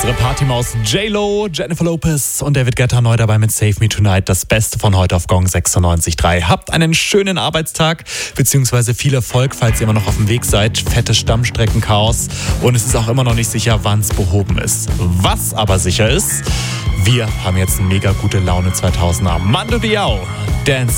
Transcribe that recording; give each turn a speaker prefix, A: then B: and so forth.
A: Unsere Partymaus J-Lo, Jennifer Lopez und David Guetta neu dabei mit Save Me Tonight. Das Beste von heute auf Gong 96.3. Habt einen schönen Arbeitstag, beziehungsweise viel Erfolg, falls ihr immer noch auf dem Weg seid. Fettes Stammstreckenchaos und es ist auch immer noch nicht sicher, wann es behoben ist. Was aber sicher ist, wir haben jetzt eine mega gute Laune 2000er. Mando Diao, Dance